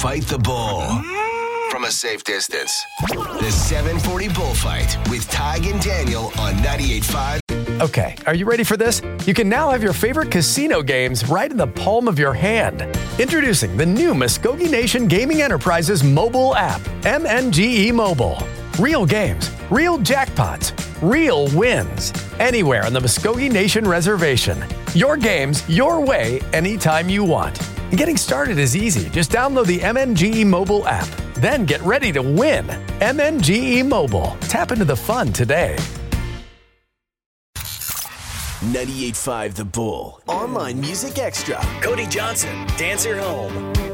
Fight the Bull from a safe distance. The 740 Bullfight with Tig and Daniel on 98.5. Okay, are you ready for this? You can now have your favorite casino games right in the palm of your hand. Introducing the new Muskogee Nation Gaming Enterprises mobile app, MNGE Mobile. Real games, real jackpots, real wins. Anywhere on the Muskogee Nation Reservation. Your games, your way, anytime you want. And getting started is easy. Just download the MNGE Mobile app. Then get ready to win. MNGE Mobile. Tap into the fun today. 98.5 The Bull. Online Music Extra. Cody Johnson, Dancer Home.